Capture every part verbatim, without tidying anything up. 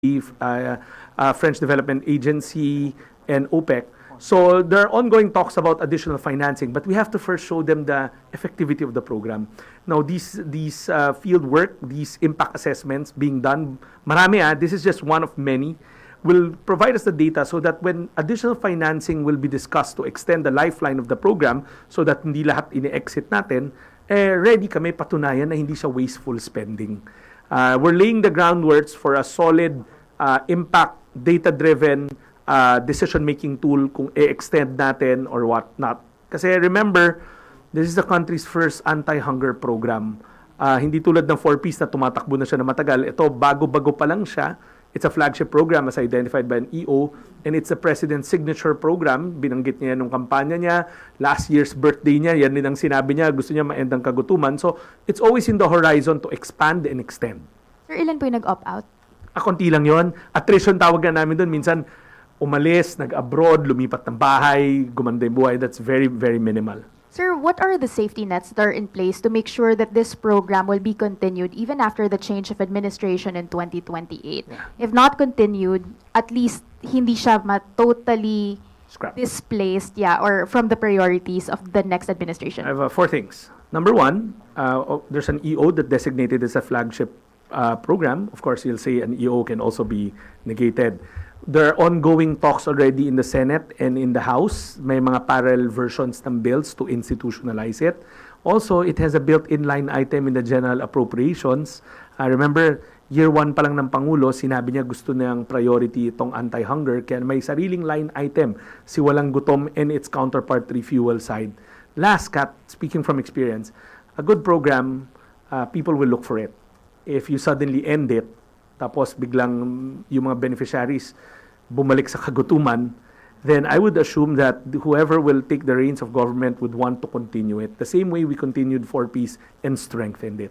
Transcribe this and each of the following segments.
uh, uh, French Development Agency, and OPEC. So there are ongoing talks about additional financing, but we have to first show them the effectivity of the program. Now, these these uh, field work, these impact assessments being done, marami ah, this is just one of many, will provide us the data so that when additional financing will be discussed to extend the lifeline of the program so that hindi lahat ini-exit natin, eh, ready kami patunayan na hindi siya wasteful spending. Uh, we're laying the groundwork for a solid uh, impact, data-driven uh, decision-making tool kung i-extend natin or what not. Kasi remember, this is the country's first anti-hunger program. Uh, hindi tulad ng four Ps na tumatakbo na siya na matagal. Ito, bago-bago pa lang siya. It's a flagship program as identified by an E O, and it's the President's signature program. Binanggit niya nung kampanya niya. Last year's birthday niya, yan din ang sinabi niya. Gusto niya ma-end ang kagutuman. So, it's always in the horizon to expand and extend. Sir, ilan po yung nag-opt-out? Ah, konti lang yon. Attrition tawag na namin doon. Minsan, umalis, nag-abroad, lumipat ng bahay, gumanda yung buhay. That's very, very minimal. Sir, what are the safety nets that are in place to make sure that this program will be continued even after the change of administration in twenty twenty-eight? Yeah. If not continued, at least hindi siya ma-totally Scrap. displaced, yeah, or from the priorities of the next administration. I have uh, four things. Number one, uh, oh, there's an E O that designated as a flagship uh, program. Of course, you'll say an E O can also be negated. There are ongoing talks already in the Senate and in the House. May mga parallel versions ng bills to institutionalize it. Also, it has a built-in line item in the general appropriations. Uh, remember, year one pa lang ng Pangulo, sinabi niya gusto niyang priority itong anti-hunger. Kaya may sariling line item, si Walang Gutom and its counterpart refuel side. Last, Kat, speaking from experience, a good program, uh, people will look for it. If you suddenly end it, tapos biglang yung mga beneficiaries bumalik sa kagutuman, then I would assume that whoever will take the reins of government would want to continue it. The same way we continued four Ps and strengthened it.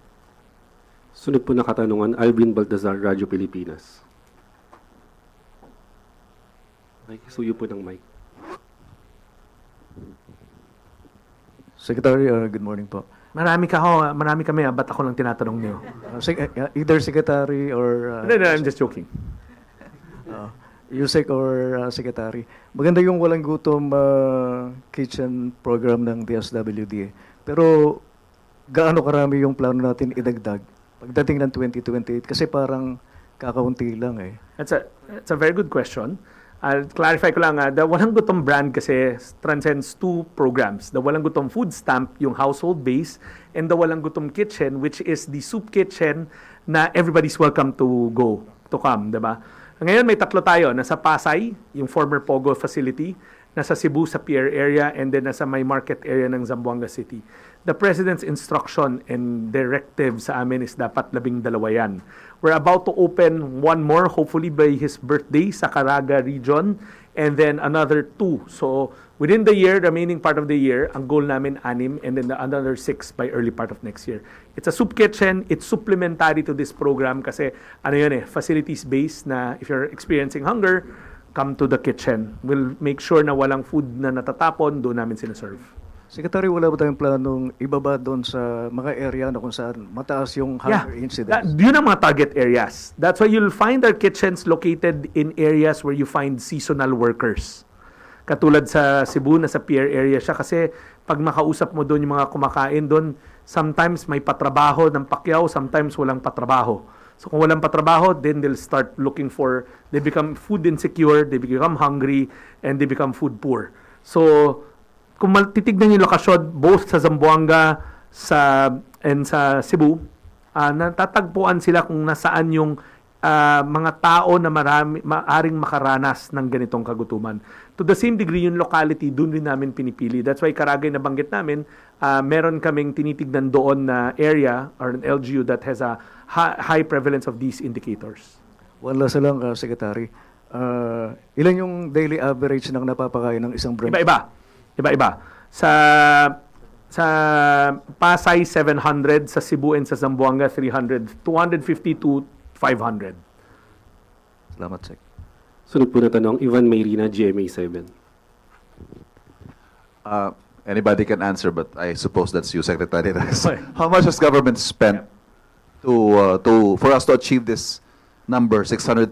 Sunod po na katanungan, Alvin Baltazar, Radyo Pilipinas. Okay, suyo po ng mic. Secretary, uh, good morning po. Marami ka ho, marami kami, ah, ba't ako lang tinatanong niyo? Uh, sec- uh, either Secretary or... Uh, No, no, I'm just joking. Uh, Yusek or uh, Secretary. Maganda yung Walang Gutom uh, kitchen program ng D S W D. Pero gaano karami yung plano natin idagdag pagdating ng twenty twenty-eight? Kasi parang kakaunti lang eh. That's a, that's a very good question. I'll clarify ko lang, uh, the Walang Gutom brand kasi transcends two programs. The Walang Gutom Food Stamp, yung household base, and the Walang Gutom Kitchen, which is the soup kitchen na everybody's welcome to go, to come, diba? Ngayon may tatlo tayo. Nasa Pasay, yung former Pogo facility, nasa Cebu sa Pier area, and then nasa may market area ng Zamboanga City. The President's instruction and directive sa amin is dapat labing dalawa yan. We're about to open one more, hopefully by his birthday, sa Caraga region, and then another two. So within the year, the remaining part of the year, ang goal namin anim, and then the another six by early part of next year. It's a soup kitchen. It's supplementary to this program kasi ano yun eh, facilities-based na if you're experiencing hunger, come to the kitchen. We'll make sure na walang food na natatapon, doon namin sinaserve. Secretary, wala ba tayong planong ibaba doon sa mga area na kung saan mataas yung hunger Yeah, incidence? that, yun ang mga target areas. That's why you'll find our kitchens located in areas where you find seasonal workers. Katulad sa Cebu, na sa Pier area siya kasi pag makausap mo doon yung mga kumakain doon, sometimes may patrabaho ng pakyaw, sometimes walang patrabaho. So kung walang patrabaho, then they'll start looking for, they become food insecure, they become hungry, and they become food poor. So kung titignan yung lokasyon, both sa Zamboanga sa, and sa Cebu, uh, natatagpuan sila kung nasaan yung uh, mga tao na marami, maaring makaranas ng ganitong kagutuman. To the same degree, yung locality, doon rin namin pinipili. That's why Karagay na banggit namin, uh, meron kaming tinitignan doon na area or an L G U that has a ha- high prevalence of these indicators. One last lang, uh, Secretary. Uh, ilan yung daily average ng napapakain ng isang branch? Iba-iba. Iba-iba. Sa sa Pasay, seven hundred. Sa Cebu and sa Zamboanga, three hundred. two fifty to five hundred. Salamat, Sec. Sunod po na tanong, Ivan Mayrina, G M A seven. Uh, anybody can answer, but I suppose that's you, Secretary. Okay. How much has government spent to uh, to for us to achieve this number six hundred